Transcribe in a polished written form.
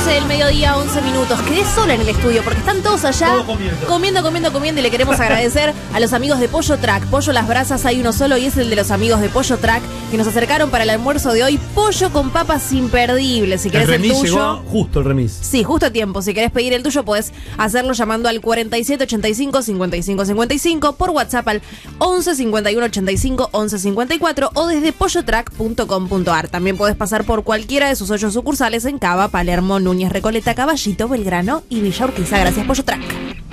12 del mediodía, 11 minutos. Quedé sola en el estudio porque están todos allá comiendo y le queremos agradecer a los amigos de Pollo Track. Pollo Las Brasas hay uno solo y es el de los amigos de Pollo Track que nos acercaron para el almuerzo de hoy. Pollo con papas imperdible. Si querés el tuyo. Llegó justo el remis. Sí, justo a tiempo. Si querés pedir el tuyo, podés hacerlo llamando al 4785-5555, por WhatsApp al 11 51 85 11 54 o desde pollotrack.com.ar. También podés pasar por cualquiera de sus 8 sucursales en Cava, Palermo, Núñez, Recoleta, Caballito, Belgrano y Villa Urquiza. Gracias, Pollo Track.